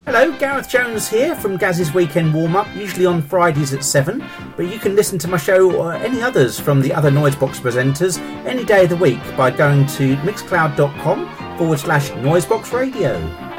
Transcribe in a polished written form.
Hello, Gareth Jones here from Gaz's Weekend Warm-Up, usually on Fridays at 7, but you can listen to my show or any others from the other Noisebox presenters any day of the week by going to mixcloud.com/Noisebox Radio.